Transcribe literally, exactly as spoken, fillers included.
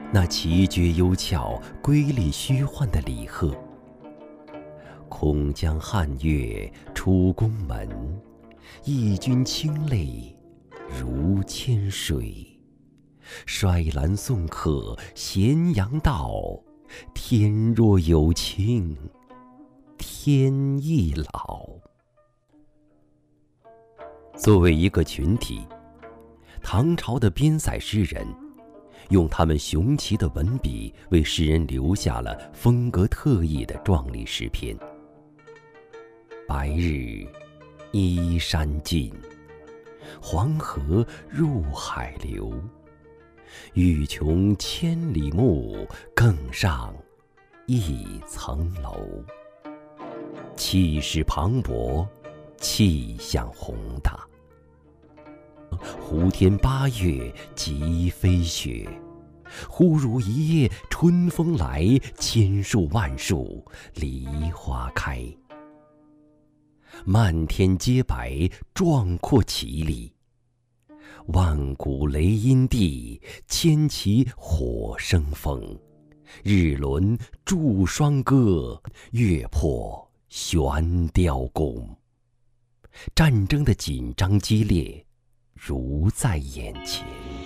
那奇绝幽峭、瑰丽虚幻的李贺。空江汉月出宫门，义军清泪如千水。衰兰送客咸阳道，天若有情天亦老。作为一个群体，唐朝的边塞诗人用他们雄奇的文笔为世人留下了风格特异的壮丽诗篇。白日依山尽，黄河入海流。欲穷千里目，更上一层楼。气势磅礴，气象宏大。胡天八月即飞雪，忽如一夜春风来，千树万树梨花开。漫天皆白，壮阔绮丽。万古雷音地，千骑火生风。日轮祝双歌，月破悬雕弓。战争的紧张激烈如在眼前。